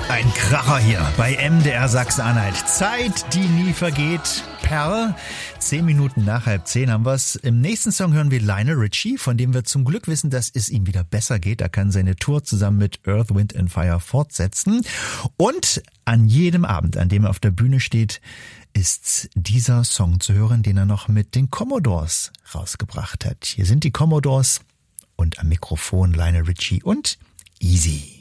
Ein Kracher hier bei MDR Sachsen-Anhalt. Zeit, die nie vergeht. Perl. 10 Minuten nach 9:30 haben wir's. Im nächsten Song hören wir Lionel Richie, von dem wir zum Glück wissen, dass es ihm wieder besser geht. Er kann seine Tour zusammen mit Earth, Wind and Fire fortsetzen. Und an jedem Abend, an dem er auf der Bühne steht, ist dieser Song zu hören, den er noch mit den Commodores rausgebracht hat. Hier sind die Commodores und am Mikrofon Lionel Richie und Easy.